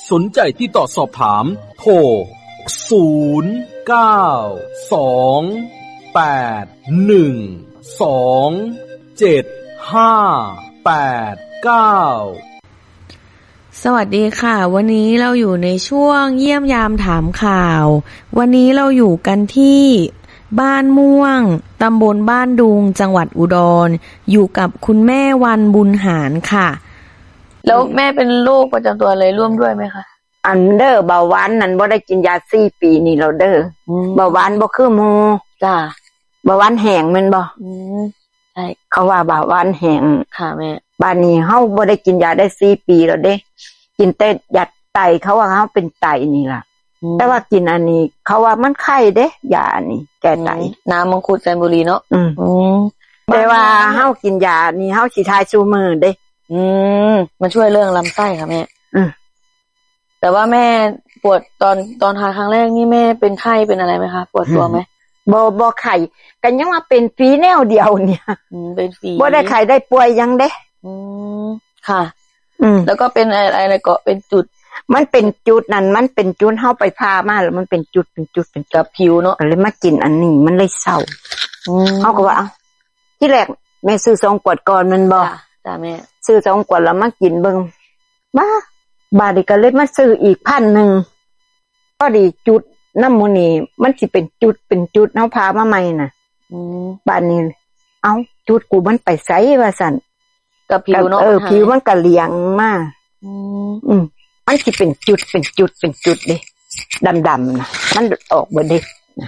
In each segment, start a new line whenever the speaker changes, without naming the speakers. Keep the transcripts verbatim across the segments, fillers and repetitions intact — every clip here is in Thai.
สนใจติดต่อสอบถามโทรศูนย์ เก้า สอง แปด หนึ่ง สอง เจ็ด ห้า แปด เก้า
สวัสดีค่ะวันนี้เราอยู่ในช่วงเยี่ยมยามถามข่าววันนี้เราอยู่กันที่บ้านม่วงตำบลบ้านดุงจังหวัดอุดรอยู่กับคุณแม่วันบุญหารค่ะแล้วแม่เป็นโรคประจำตัวอะไรร่วมด้วยไหมคะ
อันเด้อเบาหวานนั่นบ่ได้กินยาสี่ปีนี่เราเด้อเบาหวานบ่คือหมู่
จ้า
เบาหวานแห้งแม่นบ่
อืมใช่
เขาว่าเบาหวานแห้ง
ค่ะแม่
บ้านนี้เฮาบ่ได้กินยาได้สี่ปีแล้วเด้กินแต่ยาไตเขาว่าเฮาเป็นไตนี่ล่ะแต่ว่ากินอันนี้เขาว่ามันไข้เด้ยาอันนี้แก้ไต
น้ำมังคุดแซนบุรีเนาะ
อืมอืมแต่ว่าเฮากินยานี่เฮาสิทายชูมือเด้
อืมมันช่วยเรื่องลำไส้ค่ะแม่
อืม
แต่ว่าแม่ปวดตอนตอนทานครั้งแรกนี่แม่เป็นไข้เป็นอะไรไหมคะปวดตัวไหม
บ่บ่ไข้กันยังว่าเป็นฝีแนวเดียวเนี่ย
อืมเป็นฝี
บ่ได้ไข้ได้ป่วยยังเด้
อืมค่ะ
อืม
แล้วก็เป็นอะไรอะไรเกาะเป็นจุด
มันเป็นจุดนั่นมันเป็นจุดเฮาไปพามาแล้วมันเป็นจุดเป็นจุดเป็น
กับผิวเนาะ
เลยมากินอันนี้มันเลยเศร้า
อืม
เฮาก็ว่าที่แรกแม่ซื้อสองขวดก่อนมันบ่
จ้ะแม่
ซื้อสองขวดแล้วมากินเบิ่งมาบาดนี้ก็เลยมาซื้ออีกพันหนึ่งก็ดีจุดน้ำมูนี่มันสิเป็นจุดเป็นจุดเฮาพามาใหม่น่ะ
อืม
บาดนี้เอ้าจุดกูมันไปไสว่าซั่น
กับผิวเนาะ
เออผิวมันก็เลียงมา
อืม
อืมมันสิเป็นจุดเป็นจุดเป็นจุดเด้ดำๆน่ะมันออกเบิดเด้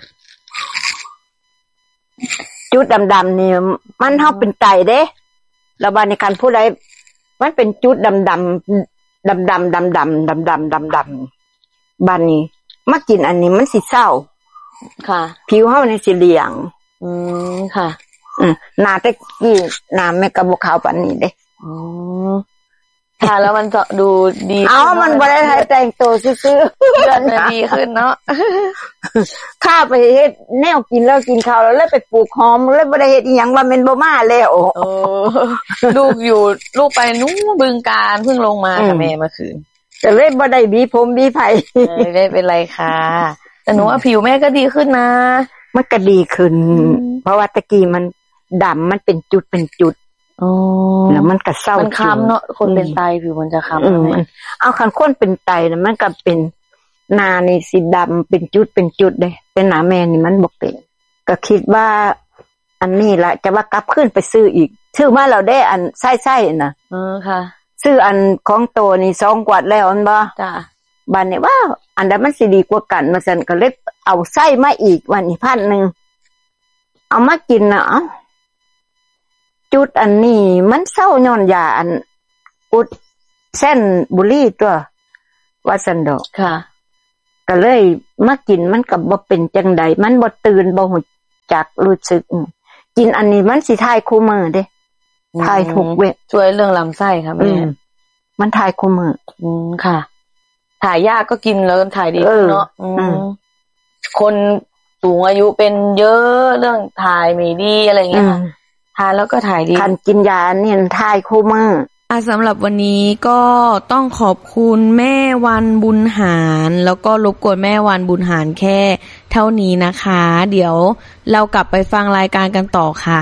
จุดดำๆนี่มันเฮาเป็นไตเด้แล้วบาดนี้คันผู้ใดมันเป็นจุดดำๆดำๆดำๆดำๆดำๆบาดนี้มากินอันนี้มันสิเศร้า
ค่ะ
ผิวเฮานี่สิเหลือง
อืมค่ะ
อืมหน้าตะกี้หน้าแม่ก็บ่ขาวปานนี้เด้
อืมค่ะแล้วมันจะดูดี
เอ้ามันบ่ได้ให้แต่งตัวซื่อๆ
เลือดจะดีขึ้นเนาะ
ข้าไปเฮ็ดแนวกินแล้วกินข้าวแล้วเลยไปปลูกหอมแล้วบ่ได้เฮ็ดอีหยังว่าแม่นบ่มาแล้ว
โอ้ลูกอยู่ลูกไปนู้นบึงกาฬเพิ่งลงมาค่ะแม่เมื่อคืน
ก็เลยบ่ได้บีผมบีไผ
ไม่ได้เป็นไรค่ะแต่หนูว่าผิวแม่ก็ดีขึ้นนะ
มันก็ดีขึ้นเพราะว่าตะกี้มันดำมันเป็นจุดเป็นจุด
อ๋อ
แล้วมันก็เศร้า
มันค้ำเนาะคนเป็นไตผิวมันจะค้ำ
มันเอาคันคนเป็นไตน่ะมันก็เป็นหน้านี่สีดำเป็นจุดเป็นจุดเด้แต่หน้าแม่นี่มันบ่เป็นก็คิดว่าอันนี้ล่ะจะว่ากลับขึ้นไปซื้ออีกซื้อมาแล้วได้อันไส้ๆน่ะ
เออค่ะ
ซื้ออันของโตนี่สองขวดแล้วอันบ่
จ้ะ
บัดนี้ว่าอันใดมันสิดีกว่ากันว่าซั่นก็เลยเอาไส้มาอีกวันนี้พันนึงเอามากินน่ะเอ้าจุดอันนี้มันเศร้าย้อนยาอันอุดเส้นบุหรี่ตัวว่าซั่นดอก
ค่ะ
ก็เลยมากินมันก็บ่เป็นจังได๋มันบ่ตื่นบ่ฮู้จักรู้สึกกินอันนี้มันสิทายคู่มื้อเด้ทายทุกเวท
ช่วยเรื่องลำไส้ค่ะแม่
มันทายคู่มื้อ
อืมค่ะถ่ายยากก็กินแล้วถ่ายดีเนาะอืมคนสูงอายุเป็นเยอะเรื่องถ่ายไม่ดีอะไรอย่างเงี้ยค่ะทานแล้วก็ถ่ายดี
คันกินยาเนี่ยถ่ายคู่มื้อ
อ่ะสำหรับวันนี้ก็ต้องขอบคุณแม่วันบุญหารแล้วก็รบกวนแม่วันบุญหารแค่เท่านี้นะคะเดี๋ยวเรากลับไปฟังรายการกันต่อค่ะ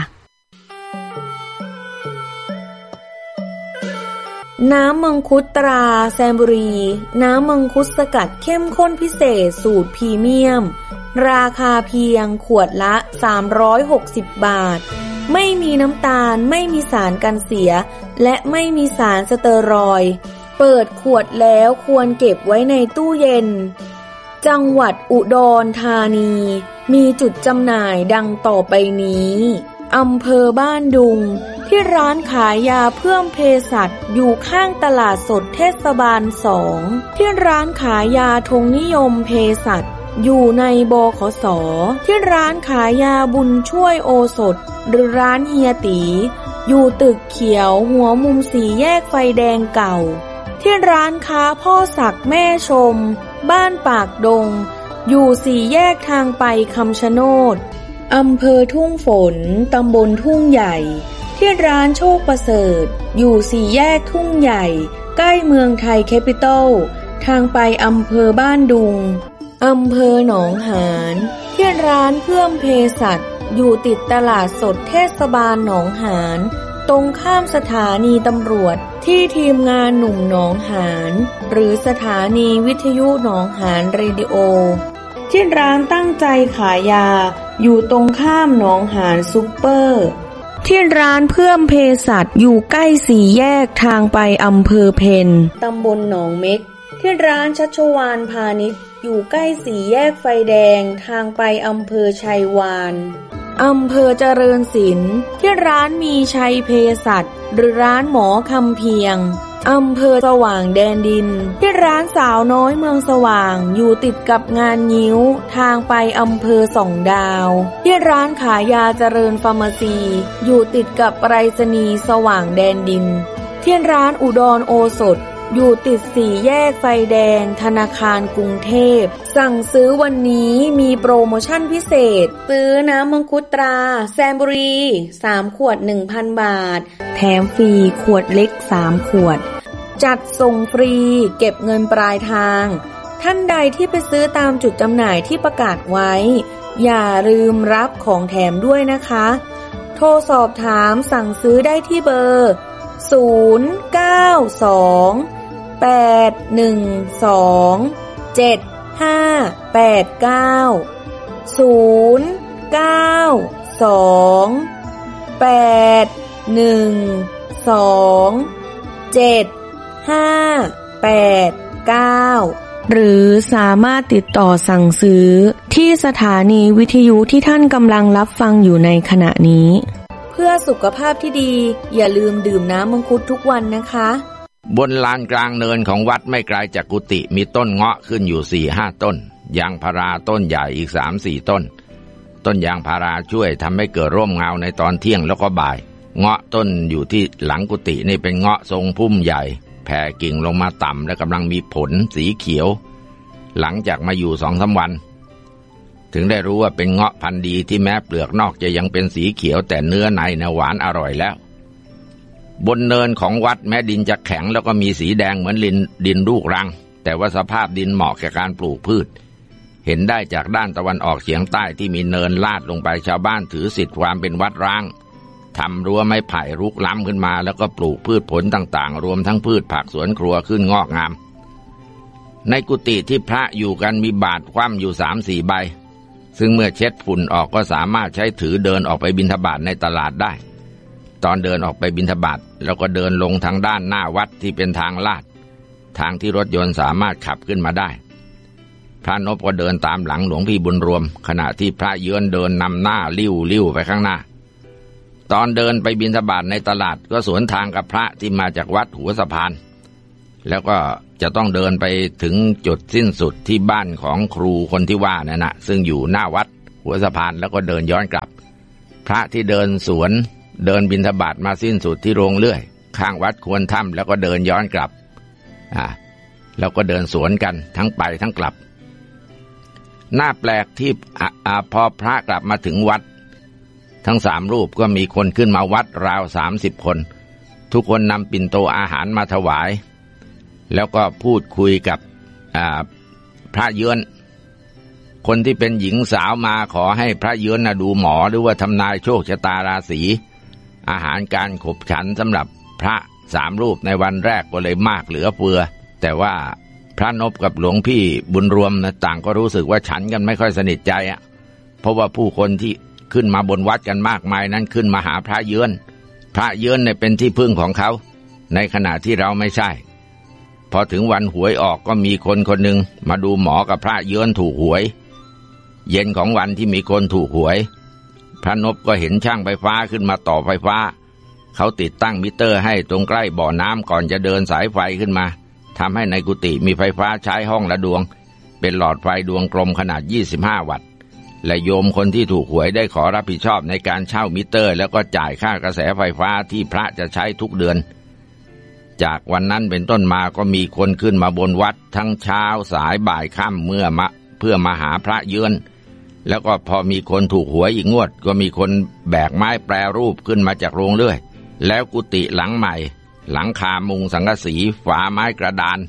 น้ำมังคุดตราแซมบุรีน้ำมังคุดสกัดเข้มข้นพิเศษสูตรพรีเมียมราคาเพียงขวดละสามร้อยหกสิบบาทไม่มีน้ำตาลไม่มีสารกันเสียและไม่มีสารสเตอรอยด์เปิดขวดแล้วควรเก็บไว้ในตู้เย็นจังหวัดอุดรธานีมีจุดจำหน่ายดังต่อไปนี้อำเภอบ้านดุงที่ร้านขายยาเพิ่มเภสัชอยู่ข้างตลาดสดเทศบาลสองที่ร้านขายยาธงนิยมเภสัชอยู่ในบขส.ที่ร้านขายยาบุญช่วยโอสถหรือร้านเฮียตีอยู่ตึกเขียวหัวมุมสี่แยกไฟแดงเก่าที่ร้านค้าพ่อศักดิ์แม่ชมบ้านปากดงอยู่สี่แยกทางไปคำชะโนดอำเภอทุ่งฝนตำบลทุ่งใหญ่ที่ร้านโชคประเสริฐอยู่สี่แยกทุ่งใหญ่ใกล้เมืองไทยแคปิตอลทางไปอำเภอบ้านดุงอำเภอหนองหานที่ร้านเพื่อมเภสัชอยู่ติดตลาดสดเทศบาลหนองหานตรงข้ามสถานีตำรวจที่ทีมงานหนุ่มหนองหานหรือสถานีวิทยุหนองหานเรดิโอที่ร้านตั้งใจขายยาอยู่ตรงข้ามหนองหานซุปเปอร์ที่ร้านเพื่อมเภสัชอยู่ใกล้สี่แยกทางไปอำเภอเพนตำบลหนองเม็กที่ร้านชัชวาลพาณิชย์อยู่ใกล้สี่แยกไฟแดงทางไปอำเภอชัยวานอำเภอเจริญศิลป์ที่ร้านมีชัยเภสัชหรือร้านหมอคำเพียงอำเภอสว่างแดนดินที่ร้านสาวน้อยเมืองสว่างอยู่ติดกับงานงิ้วทางไปอำเภอสองดาวที่ร้านขายยาเจริญฟาร์มาซีอยู่ติดกับไปรษณีย์สว่างแดนดินที่ร้านอุดรโอสถอยู่ติดสี่แยกไฟแดงธนาคารกรุงเทพสั่งซื้อวันนี้มีโปรโมชั่นพิเศษซื้อน้ำมังคุดตราแซมบุรีสามขวด หนึ่งพัน บาทแถมฟรีขวดเล็กสามขวดจัดส่งฟรีเก็บเงินปลายทางท่านใดที่ไปซื้อตามจุดจำหน่ายที่ประกาศไว้อย่าลืมรับของแถมด้วยนะคะโทรสอบถามสั่งซื้อได้ที่เบอร์ศูนย์ เก้า สอง แปด หนึ่ง สอง เจ็ด ห้า แปด เก้า ศูนย์ เก้า สอง แปด หนึ่ง สอง เจ็ด ห้า แปด เก้าหรือสามารถติดต่อสั่งซื้อที่สถานีวิทยุที่ท่านกำลังรับฟังอยู่ในขณะนี้เพื่อสุขภาพที่ดีอย่าลืมดื่มน้ำมังคุดทุกวันนะคะ
บนลานกลางเนินของวัดไม่ไกลจากกุฏิมีต้นเงาะขึ้นอยู่ สี่ห้า ต้นยางพาราต้นใหญ่อีก สามสี่ ต้นต้นยางพาราช่วยทำให้เกิดร่มเงาในตอนเที่ยงแล้วก็บ่ายเงาะต้นอยู่ที่หลังกุฏินี่เป็นเงาะทรงพุ่มใหญ่แผ่กิ่งลงมาต่ำและกำลังมีผลสีเขียวหลังจากมาอยู่ สองสาม วันถึงได้รู้ว่าเป็นเงาะพันธุ์ดีที่แม้เปลือกนอกจะยังเป็นสีเขียวแต่เนื้อในน่ะหวานอร่อยแล้วบนเนินของวัดแม้ดินจะแข็งแล้วก็มีสีแดงเหมือนดินลูกรังแต่ว่าสภาพดินเหมาะแก่การปลูกพืชเห็นได้จากด้านตะวันออกเฉียงใต้ที่มีเนินลาดลงไปชาวบ้านถือสิทธิ์ความเป็นวัดร้างทำรั้วไม้ไผ่รุกล้ำขึ้นมาแล้วก็ปลูกพืชผลต่างๆรวมทั้งพืชผักสวนครัวขึ้นงอกงามในกุฏิที่พระอยู่กันมีบาตรคว่ำอยู่ สามสี่ ใบซึ่งเมื่อเช็ดฝุ่นออกก็สามารถใช้ถือเดินออกไปบิณฑบาตในตลาดได้ตอนเดินออกไปบิณฑบาตแล้วก็เดินลงทางด้านหน้าวัดที่เป็นทางลาดทางที่รถยนต์สามารถขับขึ้นมาได้พระนพก็เดินตามหลังหลวงพี่บุญรวมขณะที่พระเยือนเดินนำหน้าลิ้วลิ้วไปข้างหน้าตอนเดินไปบิณฑบาตในตลาดก็สวนทางกับพระที่มาจากวัดหัวสะพานแล้วก็จะต้องเดินไปถึงจุดสิ้นสุดที่บ้านของครูคนที่ว่านั่นนะซึ่งอยู่หน้าวัดหัวสะพานแล้วก็เดินย้อนกลับพระที่เดินสวนเดินบิณฑบาตมาสิ้นสุดที่โรงเลื่อยข้างวัดควรถ้ำแล้วก็เดินย้อนกลับอ่าแล้วก็เดินสวนกันทั้งไปทั้งกลับน่าแปลกที่อ่าพอพระกลับมาถึงวัดทั้งสามรูปก็มีคนขึ้นมาวัดราวสามสิบคนทุกคนนำปิ่นโตอาหารมาถวายแล้วก็พูดคุยกับพระเยือนคนที่เป็นหญิงสาวมาขอให้พระเยือนนะดูหมอหรือว่าทำนายโชคชะตาราศีอาหารการขบฉันสำหรับพระสามรูปในวันแรกก็เลยมากเหลือเฟือแต่ว่าพระนพกับหลวงพี่บุญรวมนะต่างก็รู้สึกว่าฉันกันไม่ค่อยสนิทใจอ่ะเพราะว่าผู้คนที่ขึ้นมาบนวัดกันมากมายนั้นขึ้นมาหาพระเยือนพระเยือนเนี่ยเป็นที่พึ่งของเขาในขณะที่เราไม่ใช่พอถึงวันหวยออกก็มีคนคนหนึ่งมาดูหมอกับพระเยือนถูกหวยเย็นของวันที่มีคนถูกหวยพระนพก็เห็นช่างไฟฟ้าขึ้นมาต่อไฟฟ้าเขาติดตั้งมิเตอร์ให้ตรงใกล้บ่อน้ำก่อนจะเดินสายไฟขึ้นมาทำให้ในกุฏิมีไฟฟ้าใช้ห้องละดวงเป็นหลอดไฟดวงกลมขนาดยี่สิบห้าวัตต์และโยมคนที่ถูกหวยได้ขอรับผิดชอบในการเช่ามิเตอร์แล้วก็จ่ายค่ากระแสไฟฟ้าที่พระจะใช้ทุกเดือนจากวันนั้นเป็นต้นมาก็มีคนขึ้นมาบนวัดทั้งเช้าสายบ่ายค่ำเมื่อมาเพื่อมาหาพระเยือนแล้วก็พอมีคนถูกหวยอีกงวดก็มีคนแบกไม้แปรรูปขึ้นมาจากโรงเลื่อยแล้วกุฏิหลังใหม่หลังคามุงสังกะสีฝาไม้กระดาน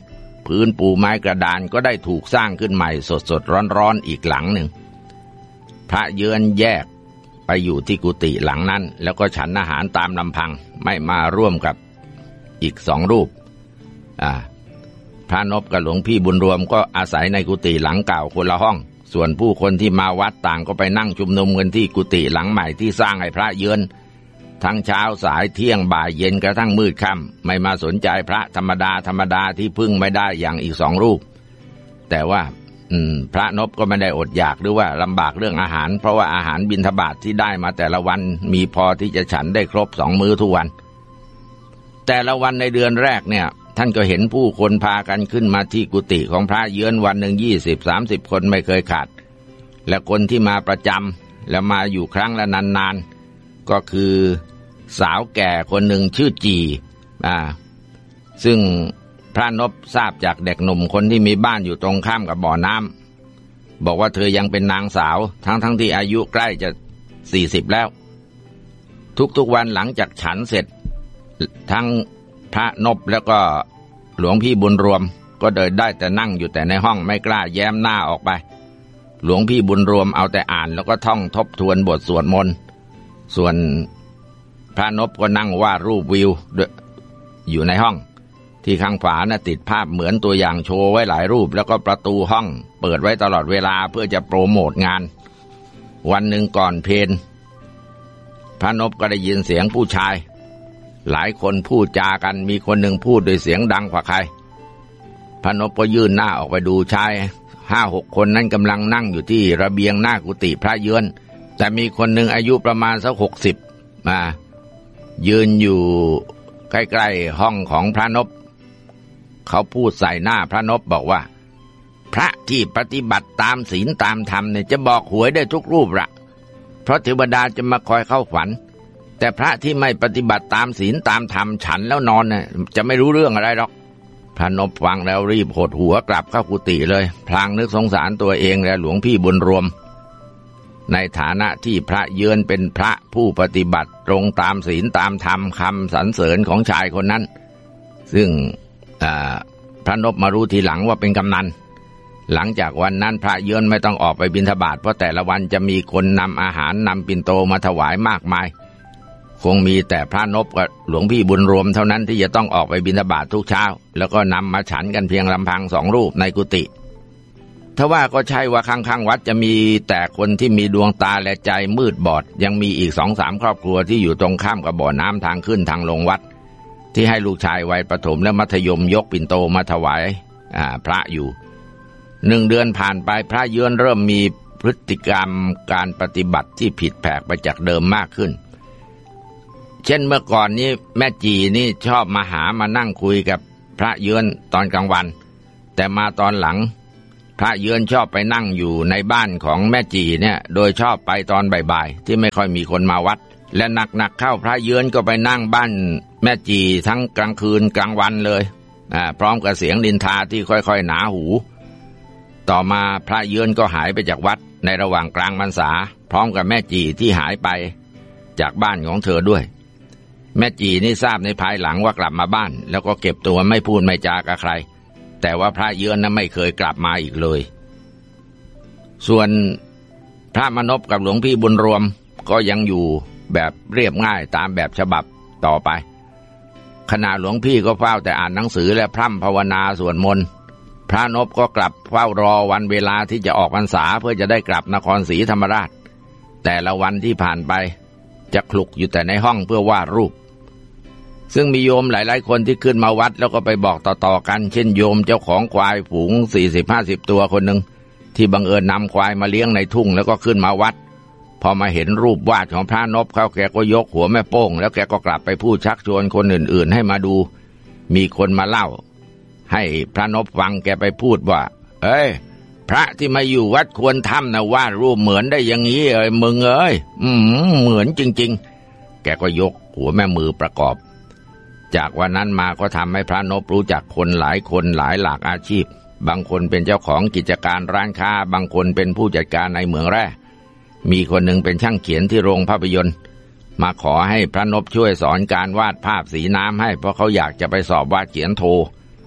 พื้นปูไม้กระดานก็ได้ถูกสร้างขึ้นใหม่สดๆร้อนๆอีกหลังหนึ่งพระเยือนแยกไปอยู่ที่กุฏิหลังนั้นแล้วก็ฉันอาหารตามลำพังไม่มาร่วมกับอีกสองรูปอ่าพระนพกับหลวงพี่บุญรวมก็อาศัยในกุฏิหลังเก่าคนละห้องส่วนผู้คนที่มาวัดต่างก็ไปนั่งชุมนุมกันที่กุฏิหลังใหม่ที่สร้างให้พระเยือนทั้งเช้าสายเที่ยงบ่ายเย็นกระทั่งมืดค่ำไม่มาสนใจพระธรรมดาธรรมดาที่พึ่งไม่ได้อย่างอีกสองรูปแต่ว่าอืมพระนพก็ไม่ได้อดอยากหรือว่าลำบากเรื่องอาหารเพราะว่าอาหารบิณฑบาตที่ได้มาแต่ละวันมีพอที่จะฉันได้ครบสองมื้อทุกวันแต่ละวันในเดือนแรกเนี่ยท่านก็เห็นผู้คนพากันขึ้นมาที่กุฏิของพระเยือนวันหนึ่งยี่สิบสามสิบคนไม่เคยขาดและคนที่มาประจำและมาอยู่ครั้งละนานๆก็คือสาวแก่คนหนึ่งชื่อจีอ่าซึ่งพระนพทราบจากเด็กหนุ่มคนที่มีบ้านอยู่ตรงข้ามกับบ่อน้ำบอกว่าเธอยังเป็นนางสาวทั้งทั้งที่อายุใกล้จะสี่สิบแล้วทุกๆวันหลังจากฉันเสร็จทั้งพระนพแล้วก็หลวงพี่บุญรวมก็เดินได้แต่นั่งอยู่แต่ในห้องไม่กล้าแย้มหน้าออกไปหลวงพี่บุญรวมเอาแต่อ่านแล้วก็ท่องทบทวนบทสวดมนต์ส่วนพระนพก็นั่งวาดรูปวิวอยู่ในห้องที่ข้างฝาน่ะติดภาพเหมือนตัวอย่างโชว์ไว้หลายรูปแล้วก็ประตูห้องเปิดไว้ตลอดเวลาเพื่อจะโปรโมทงานวันหนึ่งก่อนเพลพระนพก็ได้ยินเสียงผู้ชายหลายคนพูดจากันมีคนหนึ่งพูดด้วยเสียงดังกว่าใครพระนพก็ยื่นหน้าออกไปดูชายห้าหกคนนั้นกำลังนั่งอยู่ที่ระเบียงหน้ากุฏิพระเยือนแต่มีคนหนึ่งอายุประมาณสักหกสิบมายืนอยู่ใกล้ๆห้องของพระนพเขาพูดใส่หน้าพระนพบอกว่าพระที่ปฏิบัติตามศีลตามธรรมเนี่ยจะบอกหวยได้ทุกรูปละเพราะเทวดาจะมาคอยเข้าฝันแต่พระที่ไม่ปฏิบัติตามศีลตามธรรมฉันแล้วนอนเนี่ยจะไม่รู้เรื่องอะไรหรอกพระนพฟังแล้วรีบหดหัวกลับเข้ากุฏิเลยพลางนึกสงสารตัวเองและหลวงพี่บุญรวมในฐานะที่พระเยือนเป็นพระผู้ปฏิบัติตรงตามศีลตามธรรมคำสรรเสริญของชายคนนั้นซึ่งพระนพมารู้ทีหลังว่าเป็นกำนันหลังจากวันนั้นพระเยือนไม่ต้องออกไปบิณฑบาตเพราะแต่ละวันจะมีคนนำอาหารนำปิ่นโตมาถวายมากมายคงมีแต่พระนพกับหลวงพี่บุญรวมเท่านั้นที่จะต้องออกไปบิณฑบาตทุกเช้าแล้วก็นำมาฉันกันเพียงลำพังสองรูปในกุฏิทว่าก็ใช่ว่าข้างๆวัดจะมีแต่คนที่มีดวงตาและใจมืดบอดยังมีอีกสองสามครอบครัวที่อยู่ตรงข้ามกับบ่อน้ำทางขึ้นทางลงวัดที่ให้ลูกชายวัยประถมและมัธยมยกปิ่นโตมาถวายพระอยู่หนึ่งเดือนผ่านไปพระเยือนเริ่มมีพฤติกรรมการปฏิบัติที่ผิดแผกไปจากเดิมมากขึ้นเช่นเมื่อก่อนนี้แม่จีนี่ชอบมาหามานั่งคุยกับพระเยือนตอนกลางวันแต่มาตอนหลังพระเยือนชอบไปนั่งอยู่ในบ้านของแม่จีเนี่ยโดยชอบไปตอนบ่ายๆที่ไม่ค่อยมีคนมาวัดและหนักๆเข้าพระเยือนก็ไปนั่งบ้านแม่จีทั้งกลางคืนกลางวันเลยอ่าพร้อมกับเสียงนินทาที่ค่อยๆหนาหูต่อมาพระเยือนก็หายไปจากวัดในระหว่างกลางพรรษาพร้อมกับแม่จีที่หายไปจากบ้านของเธอด้วยแม่จีนี่ทราบในภายหลังว่ากลับมาบ้านแล้วก็เก็บตัวไม่พูดไม่จากับใครแต่ว่าพระเยือนนั้นไม่เคยกลับมาอีกเลยส่วนพระมนพกับหลวงพี่บุญรวมก็ยังอยู่แบบเรียบง่ายตามแบบฉบับต่อไปขณะหลวงพี่ก็เฝ้าแต่อ่านหนังสือและพร่ำภาวนาสวดมนต์พระนพก็กลับเฝ้ารอวันเวลาที่จะออกพรรษาเพื่อจะได้กลับนครศรีธรรมราชแต่ละวันที่ผ่านไปจะคลุกอยู่แต่ในห้องเพื่อวาดรูปซึ่งมีโยมหลายๆคนที่ขึ้นมาวัดแล้วก็ไปบอกต่อๆกันเช่นโยมเจ้าของควายฝูง สี่สิบห้าสิบ ตัวคนหนึ่งที่บังเอิญนำควายมาเลี้ยงในทุ่งแล้วก็ขึ้นมาวัดพอมาเห็นรูปวาดของพระนพเขาแกก็ยกหัวแม่โป้งแล้วแกก็กลับไปพูดชักชวนคนอื่นๆให้มาดูมีคนมาเล่าให้พระนพฟังแกไปพูดว่าเอ้ยพระที่มาอยู่วัดควรทำนะวาดรูปเหมือนได้อย่างนี้เอ้ยมึงเอ้ยอืมเหมือนจริงๆแกก็ยกหัวแม่มือประกอบจากวันนั้นมาก็ทำให้พระนพรู้จักคนหลายคนหลายหลากอาชีพบางคนเป็นเจ้าของกิจการร้านค้าบางคนเป็นผู้จัดการในเหมืองแร่มีคนหนึ่งเป็นช่างเขียนที่โรงภาพยนตร์มาขอให้พระนพช่วยสอนการวาดภาพสีน้ำให้เพราะเขาอยากจะไปสอบวาดเขียนโท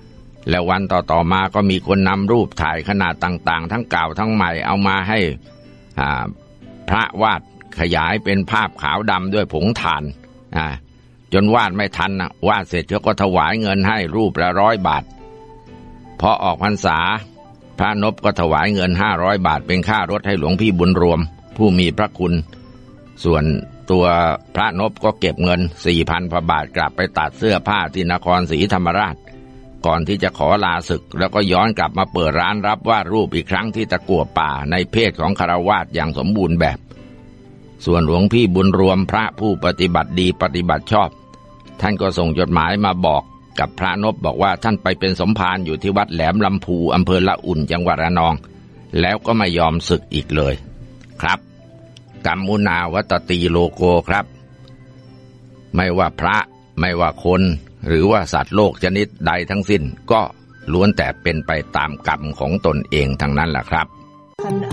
และวันต่อๆมาก็มีคนนำรูปถ่ายขนาดต่างๆทั้งเก่าทั้งใหม่เอามาให้พระวาดขยายเป็นภาพขาวดำด้วยผงถ่านจนวาดไม่ทันนะวาดเสร็จเขาก็ถวายเงินให้รูปละร้อยบาทพอออกพรรษาพระนพก็ถวายเงินห้าร้อยบาทเป็นค่ารถให้หลวงพี่บุญรวมผู้มีพระคุณส่วนตัวพระนพก็เก็บเงิน สี่พัน พระบาทกลับไปตัดเสื้อผ้าที่นครศรีธรรมราชก่อนที่จะขอลาศึกแล้วก็ย้อนกลับมาเปิดร้านรับวาดรูปอีกครั้งที่ตะกั่วป่าในเพศของคฤหัสถ์อย่างสมบูรณ์แบบส่วนหลวงพี่บุญรวมพระผู้ปฏิบัติดีปฏิบัติชอบท่านก็ส่งจดหมายมาบอกกับพระนพบอกว่าท่านไปเป็นสมภารอยู่ที่วัดแหลมลำพูอำเภอละอุ่นจังหวัดระนองแล้วก็ไม่ยอมศึกอีกเลยครับกัมมุนาวัตตีโลโกครับไม่ว่าพระไม่ว่าคนหรือว่าสัตว์โลกชนิดใดทั้งสิ้นก็ล้วนแต่เป็นไปตามกรรมของตนเองทั้งนั้นแหละครับ